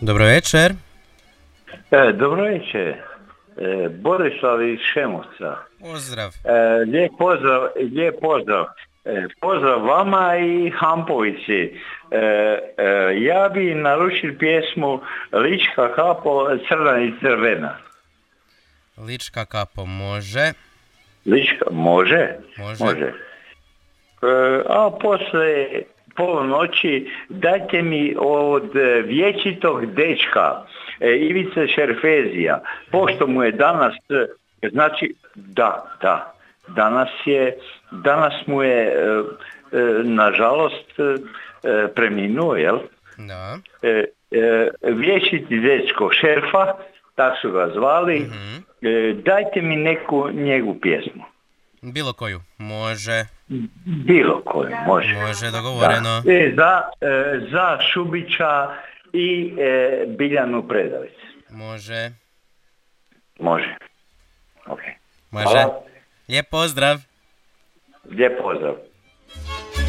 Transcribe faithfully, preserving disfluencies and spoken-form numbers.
Dobro večer. E, dobro večer. E, Borislav iz Šemovca. Pozdrav. E, lijep pozdrav, lijep pozdrav. E, pozdrav vama i Hampovici. E, e, ja bi naručil pjesmu Lička kapo, crna i crvena. Lička kapo može. Lička, može? Može. Može. E, a posle polnoći dajte mi od vječitog dečka e, Ivice Šerfezija, pošto mu je danas, znači, da, da, danas je, danas mu je, e, e, nažalost, e, preminuo, jel? Da. E, e, vječiti dečko Šerfa, tak su ga zvali, Mhm. e, dajte mi neku njegovu pjesmu. Bilo koju. Može. Bilo koju, može. Može, dogovoreno. Da. E, za, e, za Šubića i e, Biljanu Predović. Može. Može. Ok. Može. Hvala. Lijep pozdrav. Lijep pozdrav.